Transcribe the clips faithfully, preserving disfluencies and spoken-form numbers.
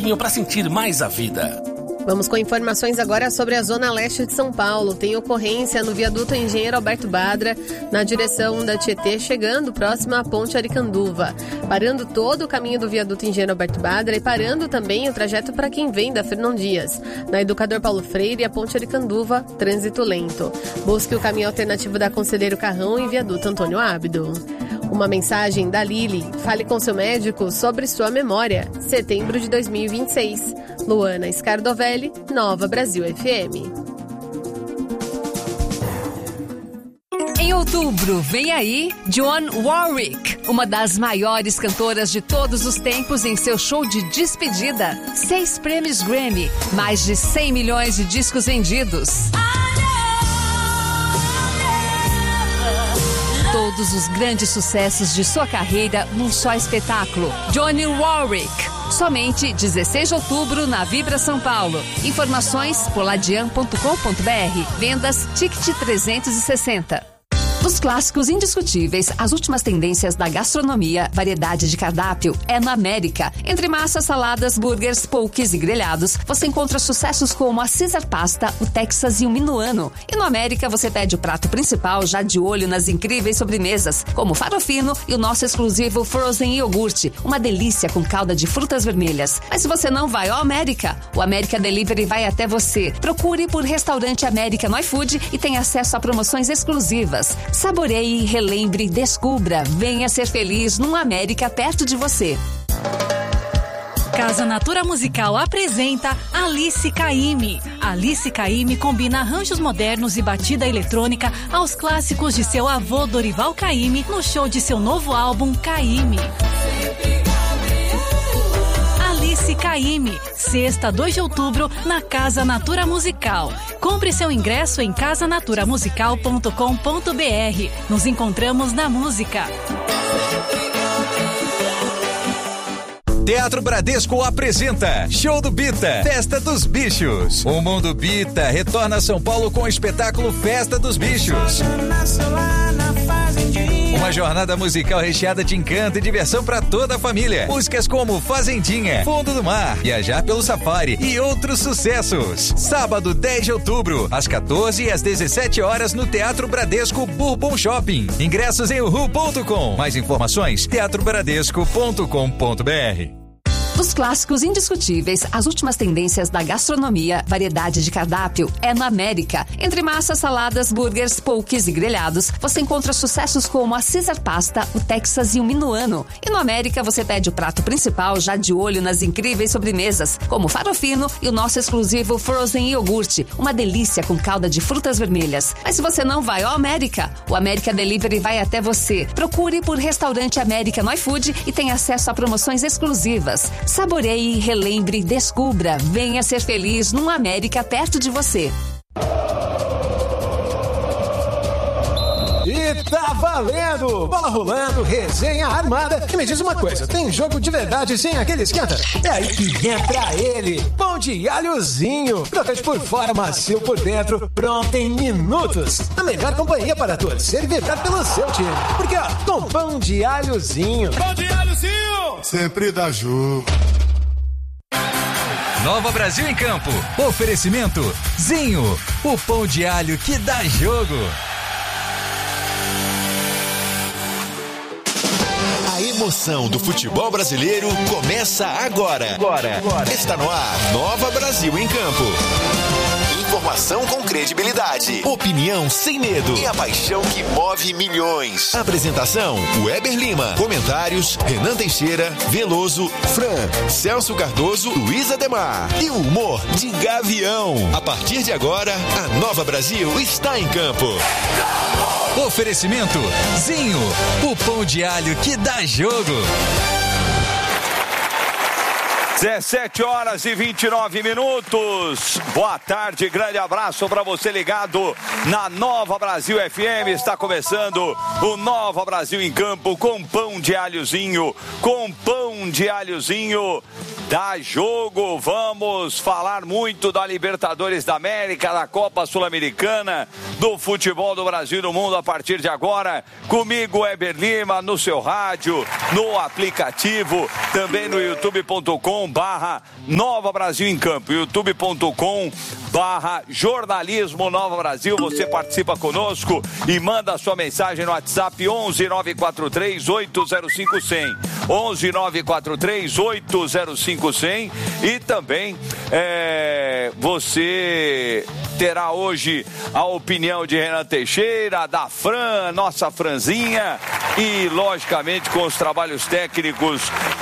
postinho para sentir mais a vida. Vamos com informações agora sobre a Zona Leste de São Paulo. Tem ocorrência no viaduto Engenheiro Alberto Badra, na direção da Tietê, chegando próximo à Ponte Aricanduva. Parando todo o caminho do viaduto Engenheiro Alberto Badra e parando também o trajeto para quem vem da Fernão Dias. Na Educador Paulo Freire e a Ponte Aricanduva, trânsito lento. Busque o caminho alternativo da Conselheiro Carrão e viaduto Antônio Ábido. Uma mensagem da Lili. Fale com seu médico sobre sua memória. Setembro de dois mil e vinte e seis. Luana Scardovelli, Nova Brasil F M. Em outubro, vem aí Dionne Warwick, uma das maiores cantoras de todos os tempos, em seu show de despedida. Seis prêmios Grammy, mais de cem milhões de discos vendidos. Todos os grandes sucessos de sua carreira num só espetáculo. Dionne Warwick. Somente dezesseis de outubro na Vibra São Paulo. Informações poladian ponto com ponto br. Vendas Ticket trezentos e sessenta. Os clássicos indiscutíveis, as últimas tendências da gastronomia, variedade de cardápio, é na América. Entre massas, saladas, burgers, poques e grelhados, você encontra sucessos como a Caesar Pasta, o Texas e o Minuano. E no América você pede o prato principal já de olho nas incríveis sobremesas, como o farofino e o nosso exclusivo Frozen Iogurte, uma delícia com calda de frutas vermelhas. Mas se você não vai ao América, o América Delivery vai até você. Procure por Restaurante América no iFood e tenha acesso a promoções exclusivas. Saboreie, relembre, descubra. Venha ser feliz num América perto de você. Casa Natura Musical apresenta Alice Caymmi. Alice Caymmi combina arranjos modernos e batida eletrônica aos clássicos de seu avô Dorival Caymmi no show de seu novo álbum Caymmi. Alice Caymmi, sexta, dois de outubro, na Casa Natura Musical. Compre seu ingresso em casa natura musical ponto com ponto br. Nos encontramos na música. Teatro Bradesco apresenta Show do Bita, Festa dos Bichos. O Mundo Bita retorna a São Paulo com o espetáculo Festa dos Bichos. Uma jornada musical recheada de encanto e diversão para toda a família. Músicas como Fazendinha, Fundo do Mar, Viajar pelo Safari e outros sucessos. Sábado, dez de outubro, às quatorze e às dezessete horas no Teatro Bradesco Bourbon Shopping. Ingressos em uhu ponto com. Mais informações, teatro bradesco ponto com ponto br. Os clássicos indiscutíveis, as últimas tendências da gastronomia, variedade de cardápio, é na América. Entre massas, saladas, burgers, poques e grelhados, você encontra sucessos como a Caesar Pasta, o Texas e o Minuano. E no América você pede o prato principal já de olho nas incríveis sobremesas, como o farofino e o nosso exclusivo Frozen Iogurte, uma delícia com calda de frutas vermelhas. Mas se você não vai ao América, o América Delivery vai até você. Procure por Restaurante América no iFood e tenha acesso a promoções exclusivas. Saboreie, relembre, descubra. Venha ser feliz num América perto de você. E tá valendo! Bola rolando, resenha armada. E me diz uma coisa, tem jogo de verdade sem aquele esquenta? É aí que entra ele, pão de alhozinho. Crocante por fora, macio por dentro, pronto em minutos. A melhor companhia para torcer e vibrar pelo seu time. Porque ó, com pão de alhozinho. Pão de alhozinho! Sempre dá jogo. Nova Brasil em Campo. Oferecimento Zinho, o pão de alho que dá jogo. A emoção do futebol brasileiro começa agora. Agora. Agora. Está no ar, Nova Brasil em Campo. Informação com credibilidade, opinião sem medo e a paixão que move milhões. Apresentação, Weber Lima. Comentários, Renan Teixeira, Veloso, Fran, Celso Cardoso, Luiz Ademar. E o humor de Gavião. A partir de agora, a Nova Brasil está em campo. Oferecimento Zinho, o pão de alho que dá jogo. dezessete horas e vinte e nove minutos. Boa tarde, grande abraço para você ligado na Nova Brasil F M. Está começando o Nova Brasil em Campo com pão de alhozinho, com pão de alhozinho. Dá jogo, vamos falar muito da Libertadores da América, da Copa Sul-Americana, do futebol do Brasil e do mundo a partir de agora. Comigo, Weber Lima, no seu rádio, no aplicativo, também no youtube ponto com com barra Nova Brasil em Campo, youtube ponto com barra jornalismo Nova Brasil. Você participa conosco e manda a sua mensagem no WhatsApp onze nove quatro três oito zero cinco zero zero onze nove quatro três oito zero cinco zero zero e também é, você terá hoje a opinião de Renan Teixeira, da Fran, nossa Franzinha, e logicamente com os trabalhos técnicos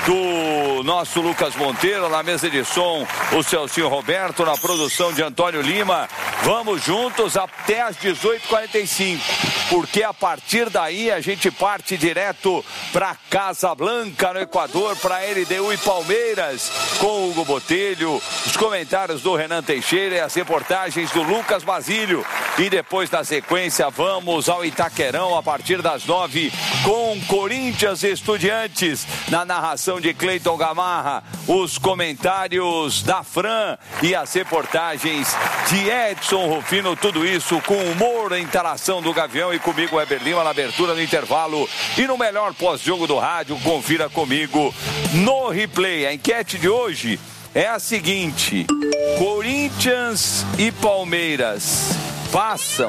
do nosso Lucas Monteiro, na mesa de som o Celcinho Roberto, na produção de Antônio Lima. Vamos juntos até às dezoito e quarenta e cinco, porque a partir daí a gente parte direto para Casablanca, no Equador, para L D U e Palmeiras, com o Hugo Botelho, os comentários do Renan Teixeira e as reportagens do Lucas Basílio. E depois da sequência vamos ao Itaquerão a partir das nove com Corinthians e Estudiantes, na narração de Cleiton Gamarra, os comentários da Fran e as reportagens de Edson Rufino, tudo isso com humor, a interação do Gavião e comigo, Weber Lima, na abertura do intervalo e no melhor pós-jogo do rádio. Confira comigo no replay. A enquete de hoje é a seguinte: Corinthians e Palmeiras passam?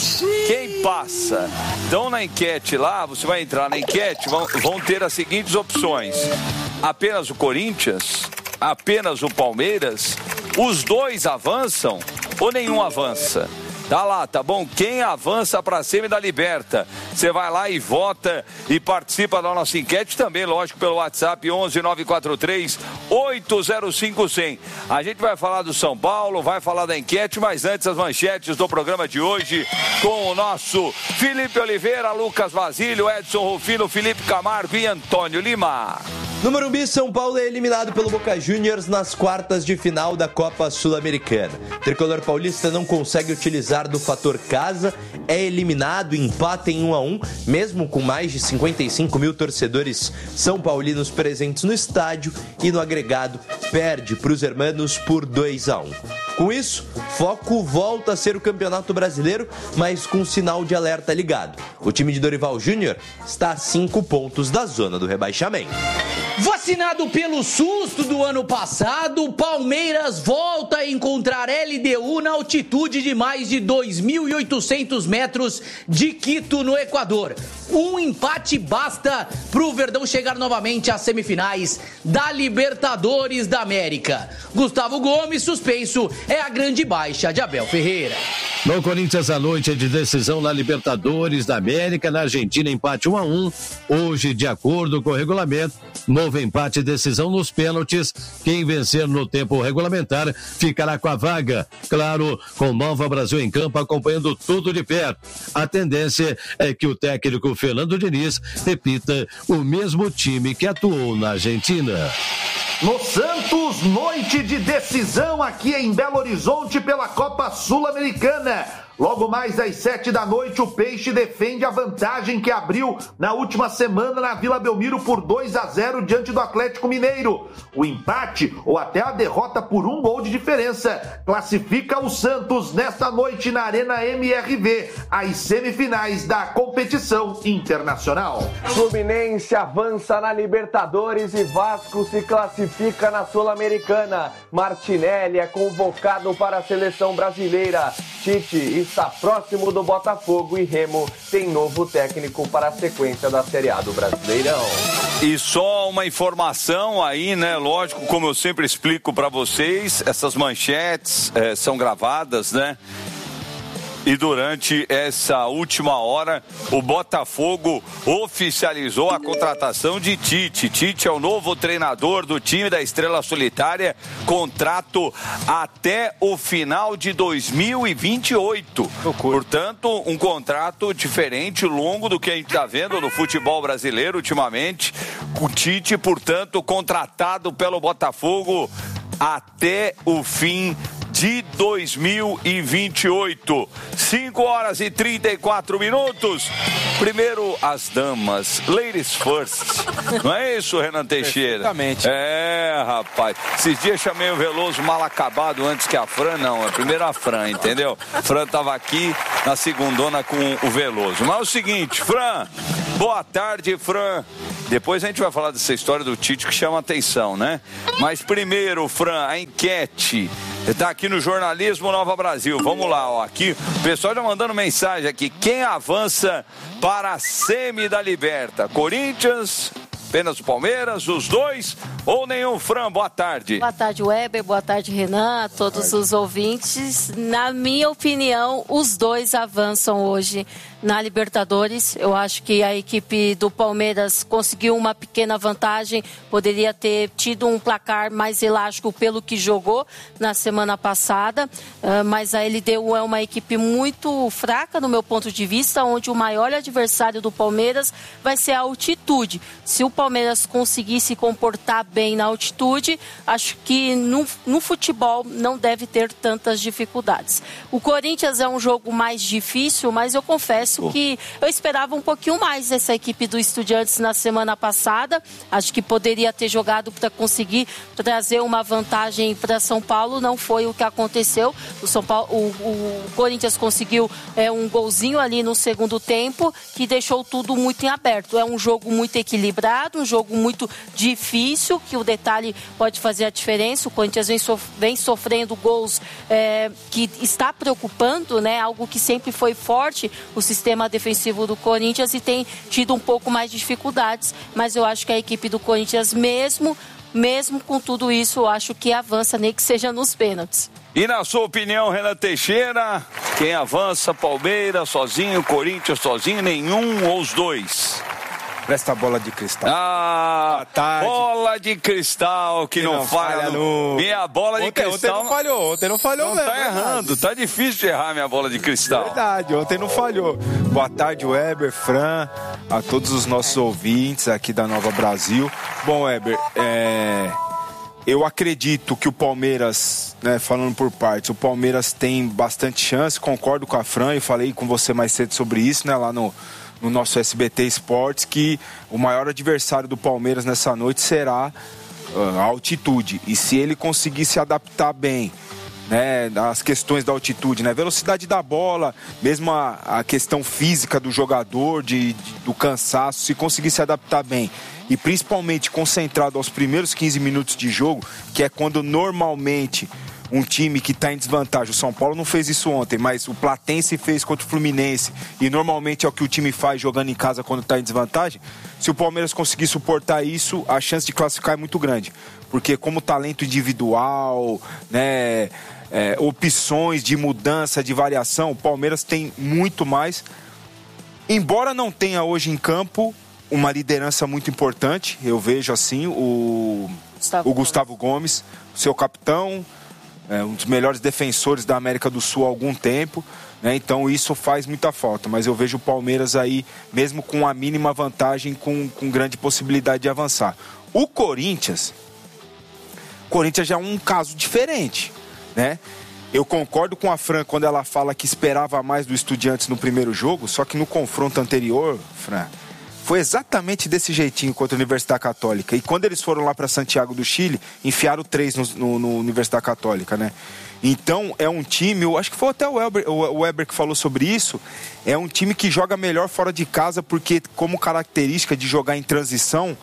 Quem passa? Então na enquete lá, você vai entrar na enquete, vão, vão ter as seguintes opções: apenas o Corinthians, apenas o Palmeiras, os dois avançam ou nenhum avança? Tá lá, tá bom? Quem avança para cima da Liberta? Você vai lá e vota e participa da nossa enquete também, lógico, pelo WhatsApp onze nove quatro três oito zero cinco zero zero. A gente vai falar do São Paulo, vai falar da enquete, mas antes as manchetes do programa de hoje com o nosso Felipe Oliveira, Lucas Basílio, Edson Rufino, Felipe Camargo e Antônio Lima. No Morumbi, São Paulo é eliminado pelo Boca Juniors nas quartas de final da Copa Sul-Americana. O tricolor paulista não consegue utilizar do fator casa, é eliminado, empata em um a um, mesmo com mais de cinquenta e cinco mil torcedores são paulinos presentes no estádio, e no agregado perde para os hermanos por dois a um. Com isso, foco volta a ser o Campeonato Brasileiro, mas com sinal de alerta ligado. O time de Dorival Júnior está a cinco pontos da zona do rebaixamento. Vacinado pelo susto do ano passado, Palmeiras volta a encontrar L D U na altitude de mais de dois mil e oitocentos metros de Quito, no Equador. Um empate basta para o Verdão chegar novamente às semifinais da Libertadores da América. Gustavo Gomes, suspenso, é a grande baixa de Abel Ferreira. No Corinthians, a noite é de decisão na Libertadores da América. Na Argentina, empate um a um. Hoje, de acordo com o regulamento, novo empate e decisão nos pênaltis. Quem vencer no tempo regulamentar ficará com a vaga. Claro, com Nova Brasil em Campo acompanhando tudo de perto. A tendência é que o técnico Fernando Diniz repita o mesmo time que atuou na Argentina. No Santos, noite de decisão aqui em Belo Horizonte pela Copa Sul-Americana. Logo mais às sete da noite, o Peixe defende a vantagem que abriu na última semana na Vila Belmiro por dois a zero diante do Atlético Mineiro. O empate ou até a derrota por um gol de diferença classifica o Santos nesta noite na Arena M R V, às semifinais da competição internacional. Fluminense avança na Libertadores e Vasco se classifica na Sul-Americana. Martinelli é convocado para a seleção brasileira. Tite está próximo do Botafogo e Remo tem novo técnico para a sequência da Série A do Brasileirão. E só uma informação aí, né? Lógico, como eu sempre explico para vocês, essas manchetes é, são gravadas, né? E durante essa última hora, o Botafogo oficializou a contratação de Tite. Tite é o novo treinador do time da Estrela Solitária, contrato até o final de dois mil e vinte e oito. Portanto, um contrato diferente, longo do que a gente está vendo no futebol brasileiro ultimamente. O Tite, portanto, contratado pelo Botafogo até o fim de dois mil e vinte e oito. cinco horas e trinta e quatro minutos. Primeiro as damas, ladies first. Não é isso, Renan Teixeira? Exatamente. É, rapaz. Esses dias chamei o Veloso mal acabado antes que a Fran, não. É primeiro a Fran, entendeu? Fran tava aqui na segundona com o Veloso. Mas é o seguinte, Fran, Boa tarde, Fran. Depois a gente vai falar dessa história do Tite que chama atenção, né? Mas primeiro, Fran, a enquete está aqui no Jornalismo Nova Brasil. Vamos lá, ó. Aqui o pessoal já mandando mensagem aqui. Quem avança para a semi da Liberta? Corinthians, apenas o Palmeiras, os dois ou nenhum? Fran, boa tarde. Boa tarde, Weber. Boa tarde, Renan. A todos os ouvintes. Na minha opinião, os dois avançam hoje na Libertadores. Eu acho que a equipe do Palmeiras conseguiu uma pequena vantagem, poderia ter tido um placar mais elástico pelo que jogou na semana passada, mas a L D U é uma equipe muito fraca no meu ponto de vista, onde o maior adversário do Palmeiras vai ser a altitude. Se o Palmeiras conseguir se comportar bem na altitude, acho que no, no futebol não deve ter tantas dificuldades. O Corinthians é um jogo mais difícil, mas eu confesso que eu esperava um pouquinho mais dessa equipe do Estudiantes na semana passada. Acho que poderia ter jogado para conseguir trazer uma vantagem para São Paulo. Não foi o que aconteceu. O, São Paulo, o, o Corinthians conseguiu é, um golzinho ali no segundo tempo que deixou tudo muito em aberto. É um jogo muito equilibrado, um jogo muito difícil, que o detalhe pode fazer a diferença. O Corinthians vem, sof- vem sofrendo gols é, que está preocupando, né? Algo que sempre foi forte, o sistema defensivo do Corinthians, e tem tido um pouco mais de dificuldades, mas eu acho que a equipe do Corinthians, mesmo, mesmo com tudo isso, eu acho que avança, nem que seja nos pênaltis. E na sua opinião, Renan Teixeira, quem avança? Palmeiras sozinho, Corinthians sozinho, nenhum ou os dois? Presta a bola de cristal. Ah, bola de cristal que, que não, não falha, falha no... Minha bola de ontem, cristal... Ontem não falhou, ontem não falhou não mesmo. Tá errando, tá difícil de errar minha bola de cristal. Verdade, ontem não falhou. Boa tarde, Weber, Fran, a todos os nossos ouvintes aqui da Nova Brasil. Bom, Weber, é... eu acredito que o Palmeiras, né, falando por partes, o Palmeiras tem bastante chance, concordo com a Fran, eu falei com você mais cedo sobre isso, né, lá no... no nosso S B T Esportes, que o maior adversário do Palmeiras nessa noite será a altitude. E se ele conseguir se adaptar bem, né, as questões da altitude, né, velocidade da bola, mesmo a, a questão física do jogador, de, de, do cansaço, se conseguir se adaptar bem e principalmente concentrado aos primeiros quinze minutos de jogo, que é quando normalmente um time que está em desvantagem, o São Paulo não fez isso ontem, mas o Platense fez contra o Fluminense, e normalmente é o que o time faz jogando em casa quando está em desvantagem. Se o Palmeiras conseguir suportar isso, a chance de classificar é muito grande, porque como talento individual, né, é, opções de mudança, de variação, o Palmeiras tem muito mais, embora não tenha hoje em campo uma liderança muito importante. Eu vejo assim o Gustavo, o Gustavo Gomes, seu capitão, é um dos melhores defensores da América do Sul há algum tempo, né? Então isso faz muita falta, mas eu vejo o Palmeiras aí, mesmo com a mínima vantagem, com, com grande possibilidade de avançar. O Corinthians, o Corinthians já é um caso diferente, né? Eu concordo com a Fran quando ela fala que esperava mais do Estudiantes no primeiro jogo, só que no confronto anterior, Fran, foi exatamente desse jeitinho contra a Universidade Católica. E quando eles foram lá para Santiago do Chile, enfiaram três no, no, no Universidade Católica, né? Então, é um time, eu acho que foi até o Weber, o Weber que falou sobre isso, é um time que joga melhor fora de casa, porque como característica de jogar em transição,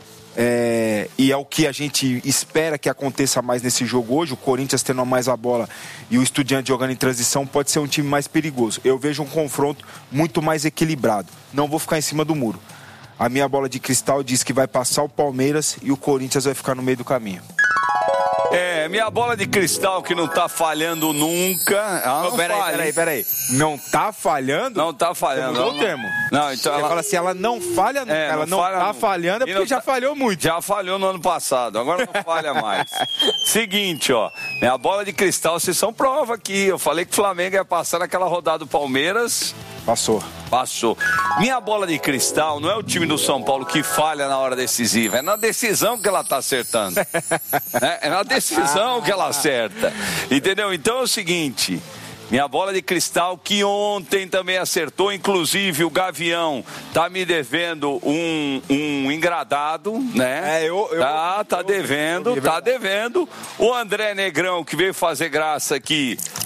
é, e é o que a gente espera que aconteça mais nesse jogo hoje, o Corinthians tendo mais a bola e o Estudiante jogando em transição, pode ser um time mais perigoso. Eu vejo um confronto muito mais equilibrado. Não vou ficar em cima do muro. A minha bola de cristal diz que vai passar o Palmeiras e o Corinthians vai ficar no meio do caminho. É, minha bola de cristal que não tá falhando nunca. Ela não peraí, falha, peraí, peraí. Não tá falhando? Não tá falhando. Mudou o termo. Não, então ela ela fala assim, ela não falha nunca. É, ela não, não falha tá nunca. falhando, é porque já tá... falhou muito. Já falhou no ano passado, agora não falha mais. Seguinte, ó, minha bola de cristal, vocês são prova aqui. Eu falei que o Flamengo ia passar naquela rodada do Palmeiras. Passou. Passou. Minha bola de cristal não é o time do São Paulo que falha na hora decisiva, é na decisão que ela tá acertando. né? É na decisão que ela acerta. Entendeu? Então é o seguinte... Minha bola de cristal, que ontem também acertou, inclusive o Gavião tá me devendo um, um engradado, né? É, eu, eu, tá, tá eu, devendo, eu, eu, tá devendo. O André Negrão, que veio fazer graça aqui,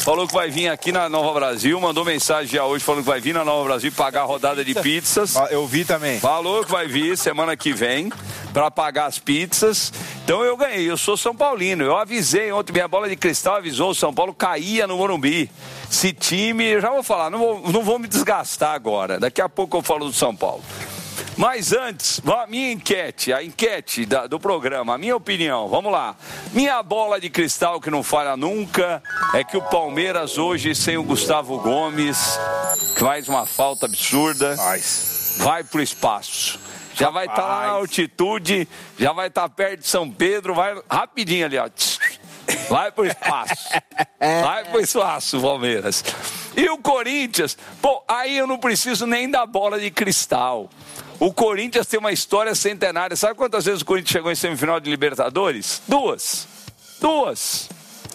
falou que vai vir aqui na Nova Brasil, mandou mensagem já hoje falando que vai vir na Nova Brasil pagar a rodada de pizzas. Eu vi também. Falou que vai vir semana que vem para pagar as pizzas. Então eu ganhei, eu sou São Paulino. Eu avisei ontem, minha bola de cristal avisou, o São Paulo caía no Morumbi. Esse time, eu já vou falar, não vou, não vou me desgastar agora. Daqui a pouco eu falo do São Paulo. Mas antes, a minha enquete, a enquete da, do programa, a minha opinião, vamos lá. Minha bola de cristal que não falha nunca é que o Palmeiras hoje, sem o Gustavo Gomes, que faz uma falta absurda, vai pro espaço. Já vai estar tá lá na altitude, já vai estar tá perto de São Pedro, vai rapidinho ali, ó. Vai pro espaço. Vai pro espaço, Palmeiras. E o Corinthians, pô, aí eu não preciso nem da bola de cristal. O Corinthians tem uma história centenária. Sabe quantas vezes o Corinthians chegou em semifinal de Libertadores? Duas. Duas.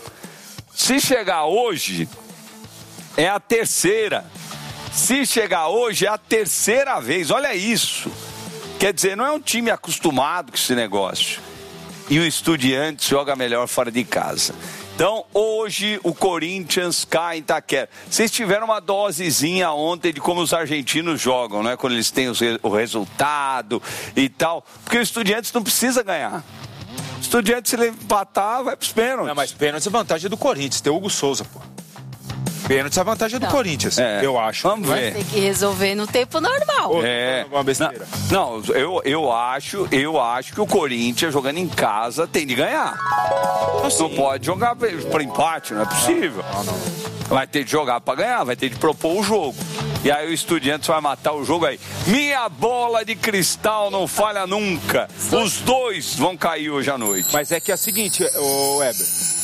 Se chegar hoje, é a terceira. Se chegar hoje, é a terceira vez. Olha isso. Quer dizer, não é um time acostumado com esse negócio. E o Estudiantes joga melhor fora de casa. Então, hoje, o Corinthians cai em Itaquera. Vocês tiveram uma dosezinha ontem de como os argentinos jogam, né? Quando eles têm o resultado e tal. Porque o Estudiantes não precisa ganhar. O Estudiantes, se ele empatar, vai pros pênaltis. Não, mas pênaltis é vantagem do Corinthians. Tem o Hugo Souza, pô. Pênaltis é a vantagem do não. Corinthians, é. eu acho. Vamos ver. Tem que resolver no tempo normal. É. Uma besteira. Não, não eu, eu, acho, eu acho que o Corinthians, jogando em casa, tem de ganhar. Assim. Não pode jogar para empate, não é possível. Não, não, não. Vai ter de jogar para ganhar, vai ter de propor o jogo. E aí o Estudiantes vai matar o jogo aí. Minha bola de cristal não falha nunca. Os dois vão cair hoje à noite. Mas é que é o seguinte, ô Weber.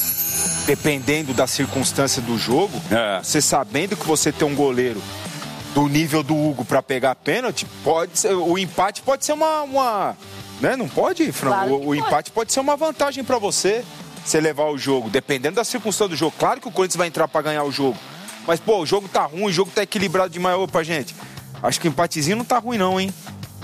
Dependendo da circunstância do jogo, é. você sabendo que você tem um goleiro do nível do Hugo para pegar pênalti, pode ser, o empate pode ser uma, uma né? Não pode, Fran? Claro o, o pode. empate pode ser uma vantagem para você, você levar o jogo, dependendo da circunstância do jogo. Claro que o Corinthians vai entrar para ganhar o jogo, mas pô, o jogo tá ruim, o jogo tá equilibrado demais. Opa, gente, acho que o empatezinho não tá ruim não, hein?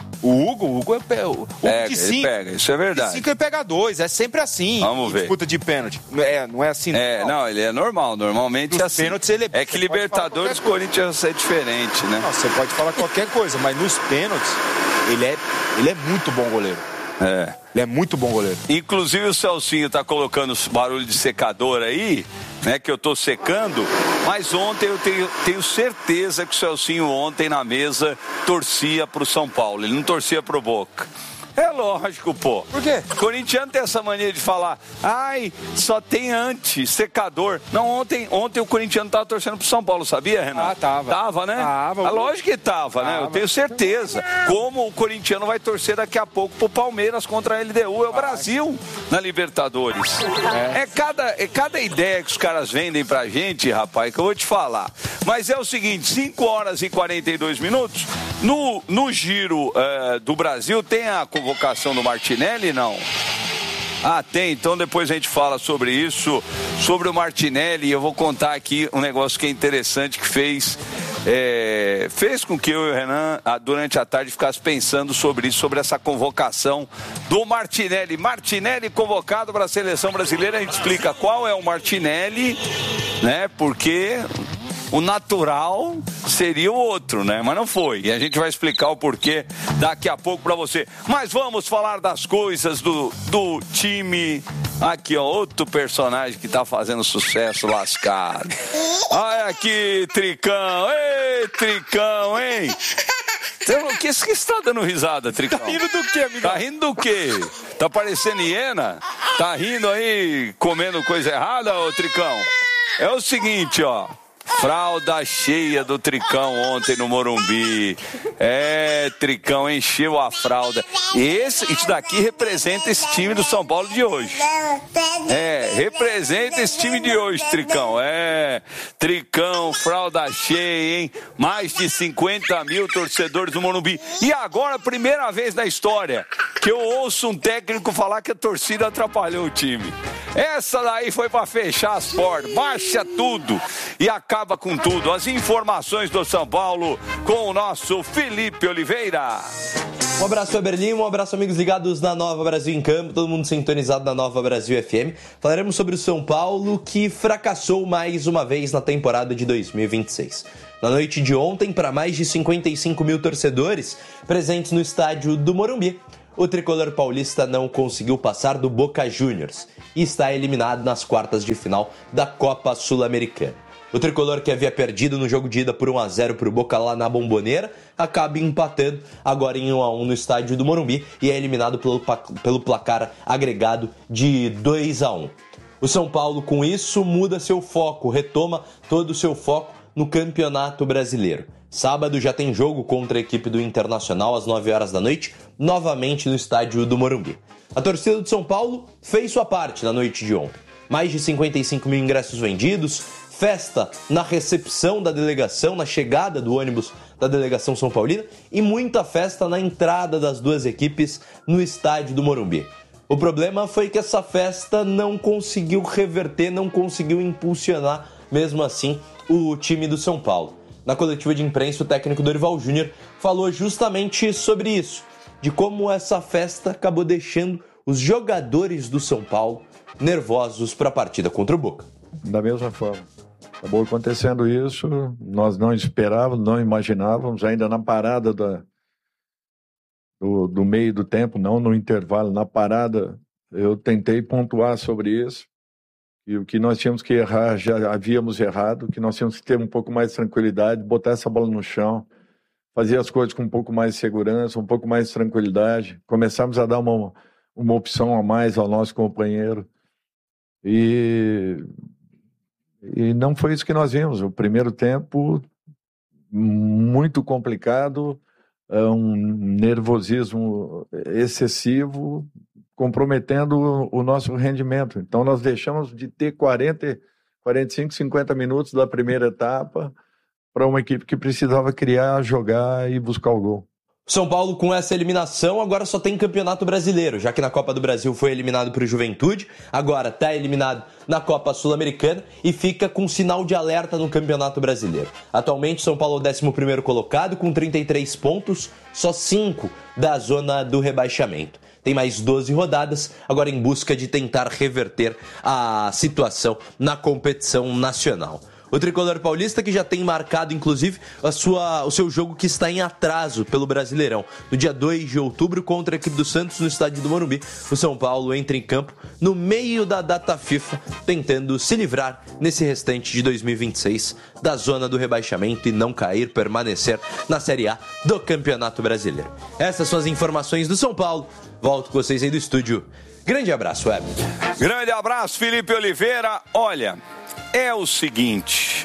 O Hugo, o Hugo é o pega, de cinco, ele pega, isso é verdade. De cinco ele pega dois, é sempre assim. Vamos ver. Disputa de pênalti. Não é, não é assim, não. É, não, ele é normal, normalmente é assim. Pênaltis, ele é, é que Libertadores, Corinthians é diferente, né? Não, você pode falar qualquer coisa, mas nos pênaltis, ele é, ele é muito bom goleiro. É. Ele é muito bom goleiro. Inclusive o Celcinho tá colocando barulho de secador aí, né, que eu tô secando, mas ontem eu tenho, tenho certeza que o Celcinho ontem na mesa torcia pro São Paulo, ele não torcia pro Boca. É lógico, pô. Por quê? O corintiano tem essa mania de falar, ai, só tem anti-secador. Não, ontem, ontem o corintiano tava torcendo pro São Paulo, sabia, Renato? Ah, tava. Tava, né? Tava. Ah, lógico que tava, tava, né? Eu tenho certeza. Como o corintiano vai torcer daqui a pouco pro Palmeiras contra a L D U, é o Brasil na Libertadores. É, é, cada, é cada ideia que os caras vendem pra gente, rapaz, que eu vou te falar. Mas é o seguinte, cinco horas e quarenta e dois minutos, no, no giro uh, do Brasil tem a convocação do Martinelli, não? Ah, tem. Então depois a gente fala sobre isso, sobre o Martinelli. Eu vou contar aqui um negócio que é interessante que fez, é, fez com que eu e o Renan, durante a tarde, ficasse pensando sobre isso, sobre essa convocação do Martinelli. Martinelli convocado para a seleção brasileira. A gente explica qual é o Martinelli, né? Porque o natural seria o outro, né? Mas não foi. E a gente vai explicar o porquê daqui a pouco pra você. Mas vamos falar das coisas do, do time. Aqui, ó, outro personagem que tá fazendo sucesso lascado. Olha aqui, Tricão. Ei, Tricão, hein? O que você está dando risada, Tricão? Tá rindo do quê, amigo? Tá rindo do quê? Tá parecendo hiena? Tá rindo aí, comendo coisa errada, ô Tricão? É o seguinte, ó. Fralda cheia do Tricão ontem no Morumbi. É, Tricão encheu a fralda. Esse, isso daqui representa esse time do São Paulo de hoje. É, representa esse time de hoje, Tricão. É, Tricão, fralda cheia, hein? Mais de cinquenta mil torcedores no Morumbi. E agora, primeira vez na história que eu ouço um técnico falar que a torcida atrapalhou o time. Essa daí foi pra fechar as portas, baixa tudo e acaba com tudo. As informações do São Paulo com o nosso Felipe Oliveira. Um abraço, Weber Lima, um abraço, amigos ligados na Nova Brasil em Campo, todo mundo sintonizado na Nova Brasil F M. Falaremos sobre o São Paulo, que fracassou mais uma vez na temporada de dois mil e vinte e seis. Na noite de ontem, para mais de cinquenta e cinco mil torcedores presentes no estádio do Morumbi, o tricolor paulista não conseguiu passar do Boca Juniors e está eliminado nas quartas de final da Copa Sul-Americana. O tricolor, que havia perdido no jogo de ida por um a zero para o Boca lá na Bombonera, acaba empatando agora em um a um no estádio do Morumbi e é eliminado pelo, pelo placar agregado de dois a um. O São Paulo, com isso, muda seu foco, retoma todo o seu foco no Campeonato Brasileiro. Sábado já tem jogo contra a equipe do Internacional às nove horas da noite, novamente no estádio do Morumbi. A torcida do São Paulo fez sua parte na noite de ontem. Mais de cinquenta e cinco mil ingressos vendidos, festa na recepção da delegação, na chegada do ônibus da delegação São Paulina e muita festa na entrada das duas equipes no estádio do Morumbi. O problema foi que essa festa não conseguiu reverter, não conseguiu impulsionar, mesmo assim, o time do São Paulo. Na coletiva de imprensa, o técnico Dorival Júnior falou justamente sobre isso, de como essa festa acabou deixando os jogadores do São Paulo nervosos para a partida contra o Boca. Da mesma forma. Acabou acontecendo isso, nós não esperávamos, não imaginávamos, ainda na parada da, do, do meio do tempo, não no intervalo, na parada, eu tentei pontuar sobre isso, e o que nós tínhamos que errar, já havíamos errado, que nós tínhamos que ter um pouco mais de tranquilidade, botar essa bola no chão, fazer as coisas com um pouco mais de segurança, um pouco mais de tranquilidade, começamos a dar uma, uma opção a mais ao nosso companheiro, e... E não foi isso que nós vimos. O primeiro tempo, muito complicado, um nervosismo excessivo, comprometendo o nosso rendimento. Então nós deixamos de ter quarenta, quarenta e cinco, cinquenta minutos da primeira etapa para uma equipe que precisava criar, jogar e buscar o gol. São Paulo, com essa eliminação, agora só tem Campeonato Brasileiro, já que na Copa do Brasil foi eliminado para o Juventude, agora está eliminado na Copa Sul-Americana e fica com sinal de alerta no Campeonato Brasileiro. Atualmente, São Paulo é o décimo primeiro colocado, com trinta e três pontos, só cinco da zona do rebaixamento. Tem mais doze rodadas, agora em busca de tentar reverter a situação na competição nacional. O tricolor paulista, que já tem marcado, inclusive, a sua, o seu jogo que está em atraso pelo Brasileirão. No dia dois de outubro, contra a equipe do Santos, no estádio do Morumbi, o São Paulo entra em campo no meio da data FIFA, tentando se livrar, nesse restante de dois mil e vinte e seis, da zona do rebaixamento e não cair, permanecer na Série A do Campeonato Brasileiro. Essas são as informações do São Paulo. Volto com vocês aí do estúdio. Grande abraço, Web. Grande abraço, Felipe Oliveira. Olha... É o seguinte,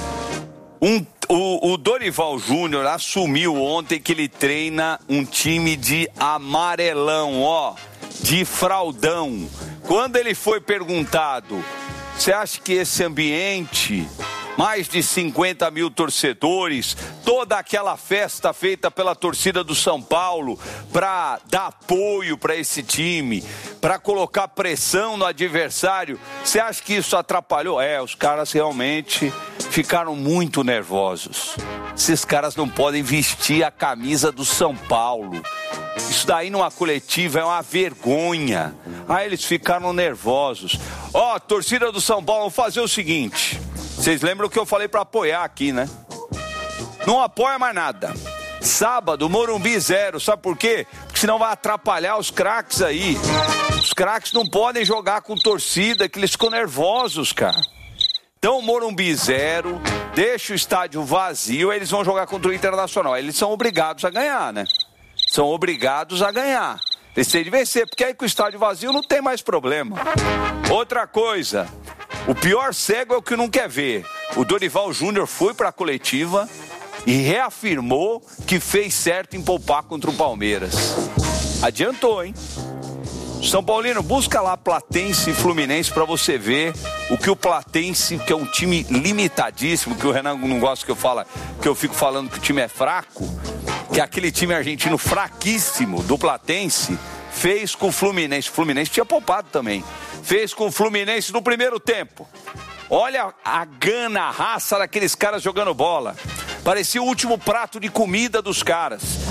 um, o, o Dorival Júnior assumiu ontem que ele treina um time de amarelão, ó, de fraldão. Quando ele foi perguntado, você acha que esse ambiente, mais de cinquenta mil torcedores, toda aquela festa feita pela torcida do São Paulo para dar apoio para esse time, para colocar pressão no adversário, você acha que isso atrapalhou? É, os caras realmente ficaram muito nervosos. Esses caras não podem vestir a camisa do São Paulo. Isso daí numa coletiva é uma vergonha. Aí eles ficaram nervosos. Ó, oh, torcida do São Paulo, vamos fazer o seguinte. Vocês lembram que eu falei para apoiar aqui, né? Não apoia mais nada. Sábado, Morumbi zero. Sabe por quê? Porque senão vai atrapalhar os craques aí. Os craques não podem jogar com torcida, que eles ficam nervosos, cara. Então, Morumbi zero, deixa o estádio vazio, aí eles vão jogar contra o Internacional. Aí eles são obrigados a ganhar, né? São obrigados a ganhar. Eles têm de vencer, porque aí com o estádio vazio não tem mais problema. Outra coisa, o pior cego é o que não quer ver. O Dorival Júnior foi para a coletiva e reafirmou que fez certo em poupar contra o Palmeiras. Adiantou, hein? São Paulino, busca lá Platense e Fluminense para você ver o que o Platense, que é um time limitadíssimo, que o Renan não gosta que eu falo, que eu fico falando que o time é fraco, que aquele time argentino fraquíssimo do Platense fez com o Fluminense. O Fluminense tinha poupado também. Fez com o Fluminense no primeiro tempo. Olha a gana, a raça daqueles caras jogando bola. Parecia o último prato de comida dos caras.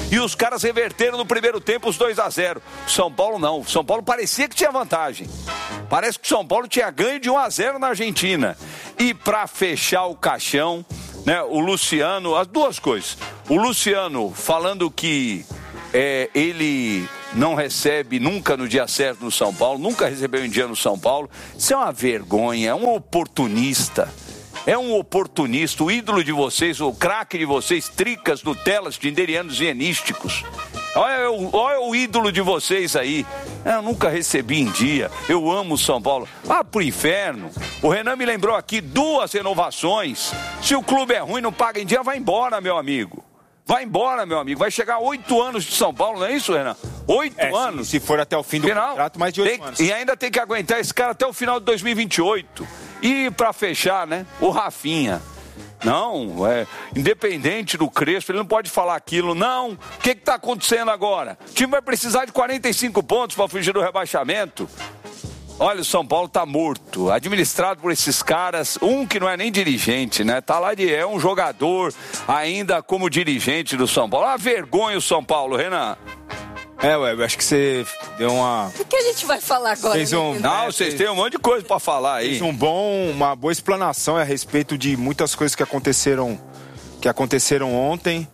E os caras reverteram no primeiro tempo os dois a zero. São Paulo não. São Paulo parecia que tinha vantagem. Parece que o São Paulo tinha ganho de um a zero na Argentina. E para fechar o caixão, né, o Luciano, as duas coisas. O Luciano falando que é, ele não recebe nunca no dia certo no São Paulo, nunca recebeu em dia no São Paulo. Isso é uma vergonha, é um oportunista. É um oportunista, o ídolo de vocês, o craque de vocês, tricas, nutelas, tinderianos e enísticos. Olha, olha o ídolo de vocês aí. Eu nunca recebi em dia. Eu amo o São Paulo. Vá pro inferno. O Renan me lembrou aqui duas renovações. Se o clube é ruim, não paga em dia, vai embora, meu amigo. Vai embora, meu amigo. Vai chegar oito anos de São Paulo, não é isso, Renan? Oito é, anos. Se, se for até o fim do final, contrato, mais de oito anos. E ainda tem que aguentar esse cara até o final de dois mil e vinte e oito. E pra fechar, né? O Rafinha. Não, é independente do Crespo, ele não pode falar aquilo. Não, o que que tá acontecendo agora? O time vai precisar de quarenta e cinco pontos para fugir do rebaixamento. Olha, o São Paulo tá morto, administrado por esses caras, um que não é nem dirigente, né? Tá lá de, é um jogador ainda como dirigente do São Paulo. Uma vergonha o São Paulo, Renan. É, ué, eu acho que você deu uma... O que a gente vai falar agora? Fez um... Não, vocês têm um monte de coisa pra falar aí. Fez um bom, uma boa explanação a respeito de muitas coisas que aconteceram, que aconteceram ontem.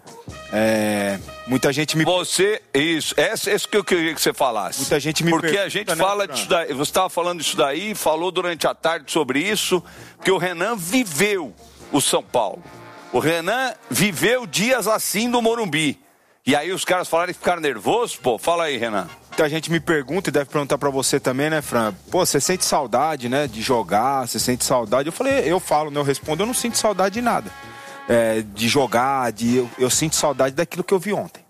É, muita gente me... Você, isso, essa, essa que eu queria que você falasse. Muita gente me Porque pergunta, a gente né, fala disso daí, você estava falando disso daí, falou durante a tarde sobre isso, porque o Renan viveu o São Paulo. O Renan viveu dias assim do Morumbi. E aí os caras falaram que ficaram nervosos, pô, fala aí, Renan. Muita gente me pergunta e deve perguntar pra você também, né, Fran? Pô, você sente saudade, né, de jogar, você sente saudade? Eu falei, eu falo, né, eu respondo, eu não sinto saudade de nada. É, de jogar, de, eu, eu sinto saudade daquilo que eu vi ontem.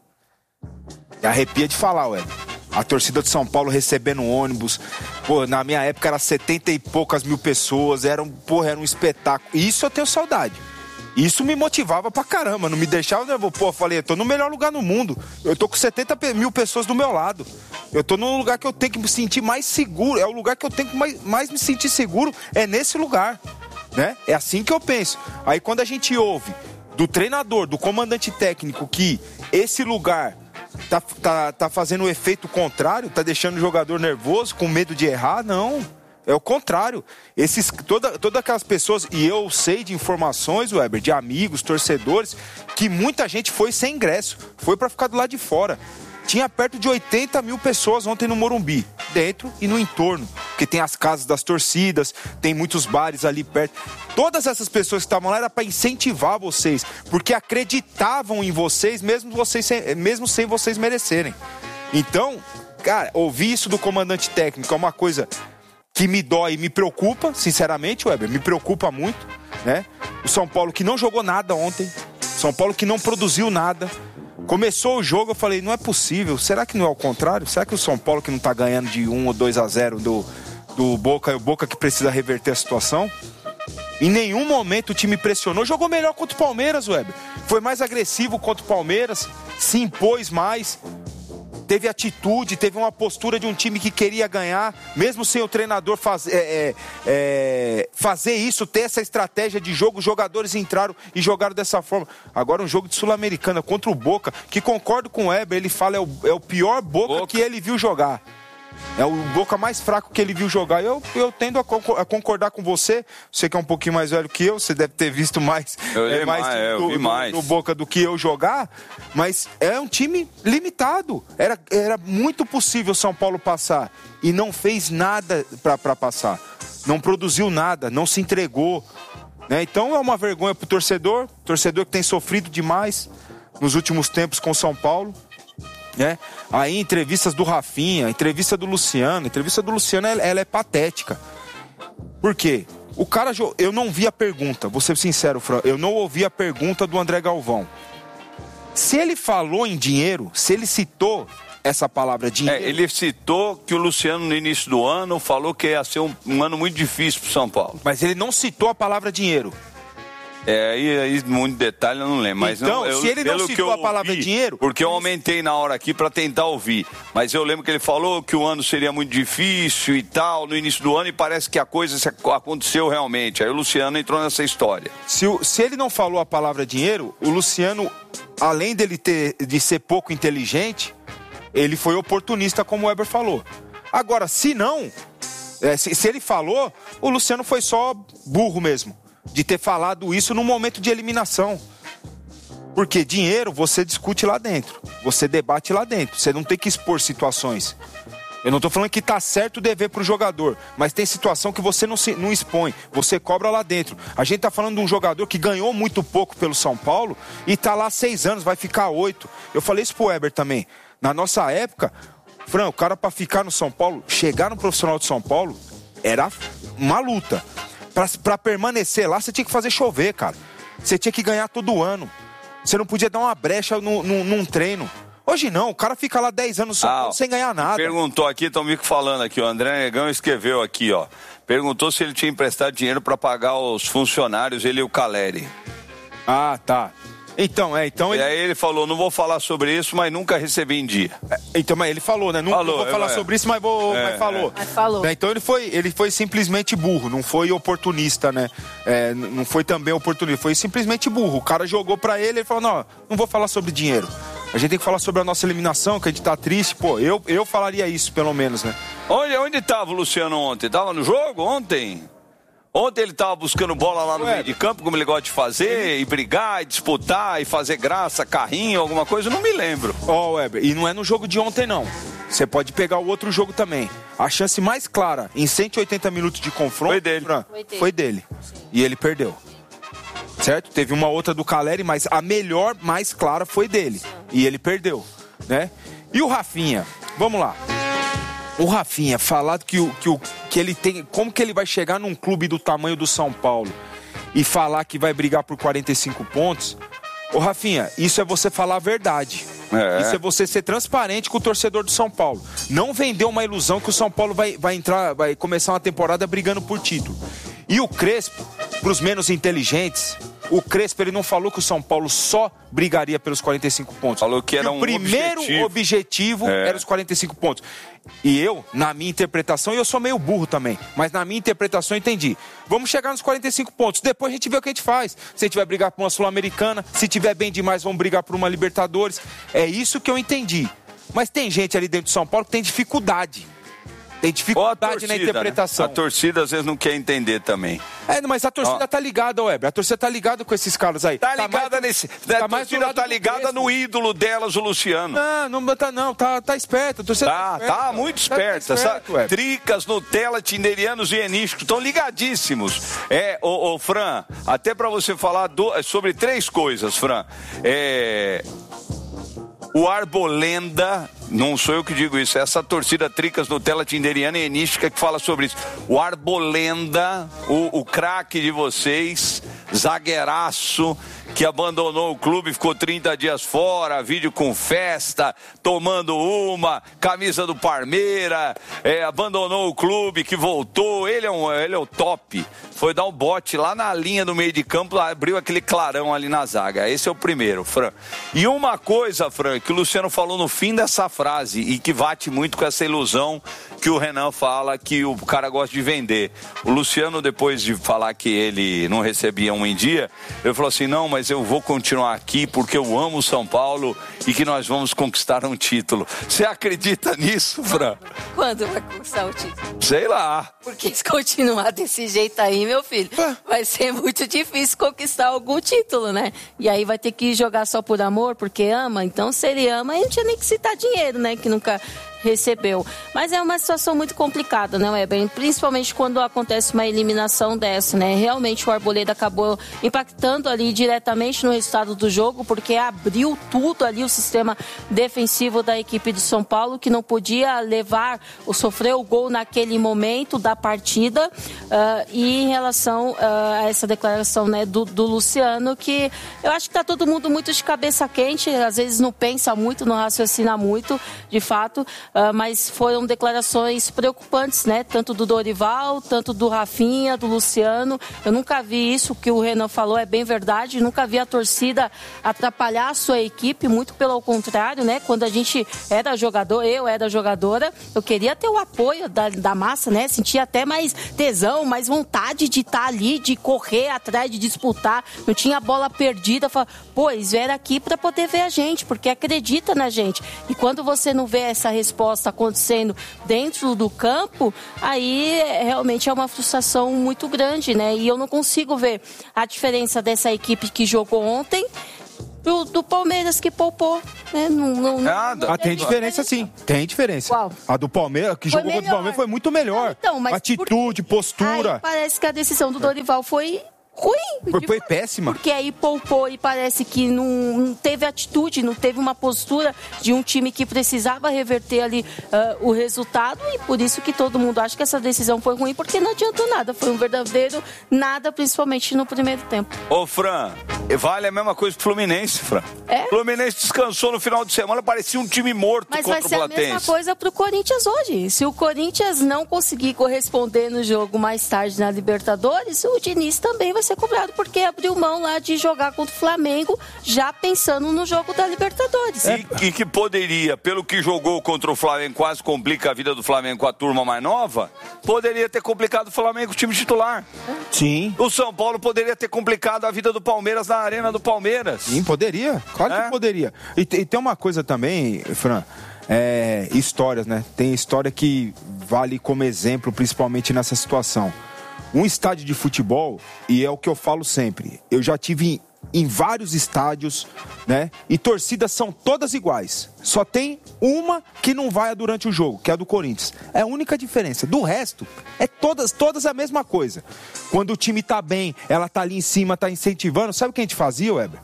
E arrepia de falar, ué. A torcida de São Paulo recebendo ônibus, pô, na minha época era setenta e poucas mil pessoas, era um, porra, era um espetáculo. Isso eu tenho saudade. Isso me motivava pra caramba, não me deixava nervoso. Pô, eu falei, eu tô no melhor lugar no mundo. Eu tô com setenta mil pessoas do meu lado. Eu tô num lugar que eu tenho que me sentir mais seguro. É o lugar que eu tenho que mais, mais me sentir seguro, é nesse lugar, né? É assim que eu penso. Aí quando a gente ouve do treinador, do comandante técnico, que esse lugar tá, tá, tá fazendo o efeito contrário, tá deixando o jogador nervoso, com medo de errar, não. É o contrário. Esses, toda, todas aquelas pessoas, e eu sei de informações, Weber, de amigos, torcedores, que muita gente foi sem ingresso, foi pra ficar do lado de fora. Tinha perto de oitenta mil pessoas ontem no Morumbi, dentro e no entorno, porque tem as casas das torcidas, tem muitos bares ali perto. Todas essas pessoas que estavam lá era para incentivar vocês, porque acreditavam em vocês, mesmo, vocês sem, mesmo sem vocês merecerem. Então, cara, ouvir isso do comandante técnico é uma coisa que me dói e me preocupa, sinceramente, Weber, me preocupa muito, né? O São Paulo que não jogou nada ontem, São Paulo que não produziu nada. Começou o jogo, eu falei, não é possível, será que não é o contrário? Será que o São Paulo que não tá ganhando de um ou dois a zero do, do Boca, é o Boca que precisa reverter a situação? Em nenhum momento o time pressionou, jogou melhor contra o Palmeiras, Weber. Foi mais agressivo contra o Palmeiras, se impôs mais, teve atitude, teve uma postura de um time que queria ganhar, mesmo sem o treinador faz, é, é, é, fazer isso, ter essa estratégia de jogo, os jogadores entraram e jogaram dessa forma. Agora um jogo de Sul-Americana contra o Boca, que concordo com o Weber, ele fala é o, é o pior Boca, Boca que ele viu jogar. É o Boca mais fraco que ele viu jogar. Eu, eu tendo a, co- a concordar com você. Você que é um pouquinho mais velho que eu, você deve ter visto mais, é, mais, mais do, eu vi mais. Do, do Boca do que eu jogar. Mas é um time limitado. Era, era muito possível o São Paulo passar. E não fez nada para passar. Não produziu nada, não se entregou. Né? Então é uma vergonha pro torcedor. Torcedor que tem sofrido demais nos últimos tempos com o São Paulo. É. Aí entrevistas do Rafinha, entrevista do Luciano, entrevista do Luciano ela, ela é patética. Por quê? O cara, eu não vi a pergunta, vou ser sincero, Fran, eu não ouvi a pergunta do André Galvão. Se ele falou em dinheiro, se ele citou essa palavra dinheiro... É, ele citou que o Luciano no início do ano falou que ia ser um, um ano muito difícil pro São Paulo. Mas ele não citou a palavra dinheiro. É, aí, aí muito detalhe eu não lembro. Mas então, não, eu, se ele não citou a palavra ouvi, dinheiro... Porque eu aumentei na hora aqui para tentar ouvir. Mas eu lembro que ele falou que o ano seria muito difícil e tal, no início do ano, e parece que a coisa aconteceu realmente. Aí o Luciano entrou nessa história. Se, o, se ele não falou a palavra dinheiro, o Luciano, além dele ter, de ser pouco inteligente, ele foi oportunista, como o Weber falou. Agora, se não, é, se, se ele falou, o Luciano foi só burro mesmo, de ter falado isso num momento de eliminação. Porque dinheiro você discute lá dentro, você debate lá dentro, você não tem que expor situações. Eu não estou falando que está certo o dever para o jogador, mas tem situação que você não, se, não expõe, você cobra lá dentro. A gente está falando de um jogador que ganhou muito pouco pelo São Paulo e está lá há seis anos, vai ficar oito. Eu falei isso pro Weber também. Na nossa época, Fran, o cara para ficar no São Paulo, chegar no profissional de São Paulo, era uma luta. Para permanecer lá, você tinha que fazer chover, cara. Você tinha que ganhar todo ano. Você não podia dar uma brecha no, no, num treino. Hoje não, o cara fica lá dez anos só ah, sem ganhar nada. Perguntou aqui, estão me falando aqui, o André Negão escreveu aqui, ó. Perguntou se ele tinha emprestado dinheiro para pagar os funcionários, ele e o Caleri. Ah, tá. Então, é, então... E ele... aí ele falou, não vou falar sobre isso, mas nunca recebi em dia. É, então, mas ele falou, né? Não, falou, não vou falar é, sobre isso, mas, vou, é, mas falou. É. Mas falou. Então ele foi, ele foi simplesmente burro, não foi oportunista, né? É, não foi também oportunista, foi simplesmente burro. O cara jogou pra ele, ele falou, não, não vou falar sobre dinheiro. A gente tem que falar sobre a nossa eliminação, que a gente tá triste. Pô, eu, eu falaria isso, pelo menos, né? Onde, onde tava o Luciano ontem? Tava no jogo ontem? Ontem ele tava buscando bola lá no Ué, meio de campo, como ele gosta de fazer, ele... e brigar, e disputar, e fazer graça, carrinho, alguma coisa, eu não me lembro. Ó, oh, Weber, e não é no jogo de ontem, não. Você pode pegar o outro jogo também. A chance mais clara, em cento e oitenta minutos de confronto... Foi dele. Fran, foi dele. Foi dele. E ele perdeu. Certo? Teve uma outra do Caleri, mas a melhor, mais clara, foi dele. E ele perdeu, né? E o Rafinha? Vamos lá. O Rafinha, falar que, o, que, o, que ele tem... Como que ele vai chegar num clube do tamanho do São Paulo e falar que vai brigar por quarenta e cinco pontos... Ô, Rafinha, isso é você falar a verdade. É. Isso é você ser transparente com o torcedor do São Paulo. Não vender uma ilusão que o São Paulo vai, vai entrar, vai começar uma temporada brigando por título. E o Crespo, para os menos inteligentes... O Crespo, ele não falou que o São Paulo só brigaria pelos quarenta e cinco pontos. Falou que era um objetivo. O primeiro objetivo, objetivo é. era os quarenta e cinco pontos. E eu, na minha interpretação, e eu sou meio burro também, mas na minha interpretação eu entendi. Vamos chegar nos quarenta e cinco pontos, depois a gente vê o que a gente faz. Se a gente vai brigar por uma Sul-Americana, se tiver bem demais, vamos brigar por uma Libertadores. É isso que eu entendi. Mas tem gente ali dentro do São Paulo que tem dificuldade. Tem dificuldade torcida, na interpretação. Né? A torcida às vezes não quer entender também. É, mas a torcida Ó. tá ligada, Weber. A torcida tá ligada com esses caras aí. Tá ligada tá nesse... Tá a torcida tá ligada no ídolo delas, o Luciano. Não, não tá não. Tá, tá esperta. A torcida tá, tá, tá muito esperta. Tá esperto, sabe? Tricas, Nutella, tinderianos e enísticos estão ligadíssimos. É, ô, ô Fran, até pra você falar do... sobre três coisas, Fran. É... O Arbolenda, não sou eu que digo isso, é essa torcida Tricas, Nutella, Tinderiana e Enística que fala sobre isso. O Arbolenda, o, o craque de vocês, zagueiraço, que abandonou o clube, ficou trinta dias fora, vídeo com festa, tomando uma, camisa do Parmeira, é, abandonou o clube, que voltou, ele é, um, ele é o top. Foi dar um bote lá na linha do meio de campo, abriu aquele clarão ali na zaga. Esse é o primeiro, Fran. E uma coisa, Fran, que o Luciano falou no fim dessa frase e que bate muito com essa ilusão que o Renan fala que o cara gosta de vender. O Luciano, depois de falar que ele não recebia um em dia, ele falou assim, não, mas eu vou continuar aqui porque eu amo o São Paulo e que nós vamos conquistar um título. Você acredita nisso, Fran? Quando vai conquistar o título? Sei lá. Porque se continuar desse jeito aí, meu filho, vai ser muito difícil conquistar algum título, né? E aí vai ter que jogar só por amor, porque ama. Então, se ele ama, aí não tinha nem que citar dinheiro, né? Que nunca recebeu. Mas é uma situação muito complicada, né, Weber? Principalmente quando acontece uma eliminação dessa, né? Realmente o Arboleda acabou impactando ali diretamente no resultado do jogo, porque abriu tudo ali o sistema defensivo da equipe de São Paulo, que não podia levar ou sofrer o gol naquele momento da partida. Uh, e em relação uh, a essa declaração, né, do, do Luciano, que eu acho que tá todo mundo muito de cabeça quente, às vezes não pensa muito, não raciocina muito, de fato. uh, mas foram declarações preocupantes, né? Tanto do Dorival, tanto do Rafinha, do Luciano. Eu nunca vi isso, o que o Renan falou é bem verdade, nunca vi a torcida atrapalhar a sua equipe, muito pelo contrário, né? Quando a gente era jogador, eu era jogadora, eu queria ter o apoio da, da massa, né? Sentia até mais tesão, mais vontade de estar ali, de correr atrás, de disputar, não tinha bola perdida, falava, pô, eles vieram aqui para poder ver a gente, porque acredita na gente. E quando você não vê essa resposta acontecendo dentro do campo, aí realmente é uma frustração muito grande, né? E eu não consigo ver a diferença dessa equipe que jogou ontem Do, do Palmeiras que poupou, né? Não, não, não, ah, não tem diferença sim, tem diferença. Qual? A do Palmeiras, que Foi jogou contra o Palmeiras, foi muito melhor. Então, mas atitude, por... postura. Aí parece que a decisão do Dorival foi ruim. Foi, foi péssima. Porque aí poupou e parece que não, não teve atitude, não teve uma postura de um time que precisava reverter ali uh, o resultado, e por isso que todo mundo acha que essa decisão foi ruim, porque não adiantou nada. Foi um verdadeiro nada, principalmente no primeiro tempo. Ô, Fran, vale a mesma coisa pro Fluminense, Fran. É? O Fluminense descansou no final de semana, parecia um time morto Mas contra vai ser o a mesma Platense. coisa pro Corinthians hoje. Se o Corinthians não conseguir corresponder no jogo mais tarde na Libertadores, o Diniz também vai ser cobrado, porque abriu mão lá de jogar contra o Flamengo, já pensando no jogo da Libertadores. E, e que poderia, pelo que jogou contra o Flamengo, quase complica a vida do Flamengo com a turma mais nova, poderia ter complicado o Flamengo com o time titular. Sim. O São Paulo poderia ter complicado a vida do Palmeiras na arena do Palmeiras. Sim, poderia. Claro É? que poderia. E, e tem uma coisa também, Fran, é, histórias, né? Tem história que vale como exemplo, principalmente nessa situação. Um estádio de futebol, e é o que eu falo sempre, eu já tive em, em vários estádios, né? E torcidas são todas iguais. Só tem uma que não vai durante o jogo, que é a do Corinthians. É a única diferença. Do resto, é todas, todas a mesma coisa. Quando o time tá bem, ela tá ali em cima, tá incentivando. Sabe o que a gente fazia, Weber?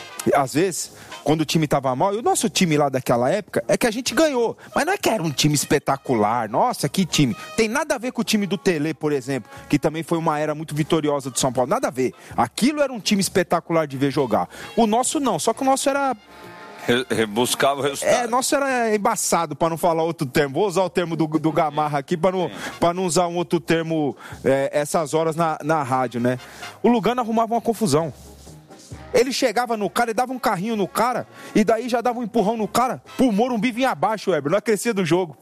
Às vezes, quando o time tava mal, e o nosso time lá daquela época, é que a gente ganhou. Mas não é que era um time espetacular. Nossa, que time. Tem nada a ver com o time do Tele, por exemplo, que também foi uma era muito vitoriosa do São Paulo. Nada a ver. Aquilo era um time espetacular de ver jogar. O nosso não, só que o nosso era... Buscava o resultado. É, nosso era embaçado, para não falar outro termo. Vou usar o termo do, do Gamarra aqui, para não, pra não usar um outro termo é, essas horas na, na rádio, né? O Lugano arrumava uma confusão. Ele chegava no cara e dava um carrinho no cara, e daí já dava um empurrão no cara, pro Morumbi vinha abaixo, Weber, não acrescia do jogo.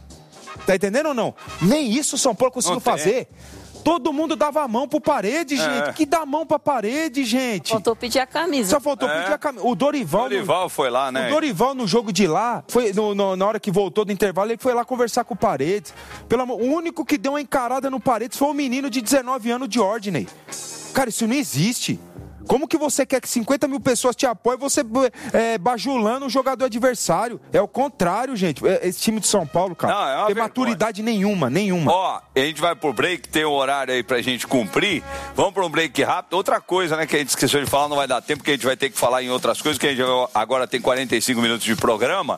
Tá entendendo ou não? Nem isso o São Paulo conseguiu fazer. Todo mundo dava a mão pro Parede, gente. É. Que dá a mão pra Parede, gente. Faltou pedir a camisa. Só faltou É. pedir a camisa. O Dorival... O Dorival no... foi lá, né? O Dorival no jogo de lá, foi no, no, na hora que voltou do intervalo, ele foi lá conversar com o Paredes. Pelo amor... O único que deu uma encarada no Paredes foi o menino de dezenove anos de Ordney. Cara, isso não existe. Como que você quer que cinquenta mil pessoas te apoiem você é, bajulando o jogador adversário? É o contrário, gente. Esse time de São Paulo, cara, não, é uma tem vergonha. maturidade nenhuma, nenhuma. Ó, a gente vai pro break, tem um horário aí pra gente cumprir. Vamos pra um break rápido. Outra coisa, né, que a gente esqueceu de falar, não vai dar tempo, porque a gente vai ter que falar em outras coisas, que a gente agora tem quarenta e cinco minutos de programa.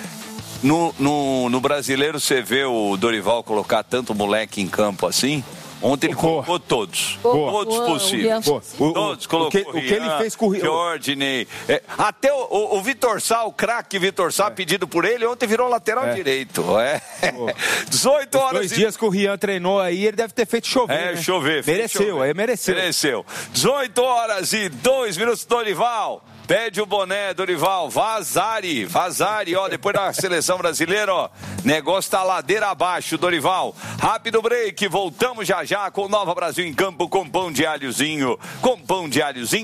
No, no, no Brasileiro, você vê o Dorival colocar tanto moleque em campo assim? Ontem ele colocou todos. Boa. Todos Boa. possíveis. Boa. O, Todos o, colocou. o, que, o que ele fez com o Rio. Jorginho. É, até o, o, o Vitor Sá, o craque Vitor Sá, é. pedido por ele, ontem virou lateral é. direito. É. dezoito horas. Dois e... dias que o Rian treinou aí, ele deve ter feito chover. É, né? chover. Mereceu, chover. é, mereceu. Mereceu. dezoito horas e dois minutos, Dorival. Pede o boné, Dorival. Vazari, Vazari, ó, depois da seleção brasileira, ó, negócio tá ladeira abaixo, Dorival. Rápido break, voltamos já já com Nova Brasil em Campo, com pão de alhozinho, com pão de alhozinho.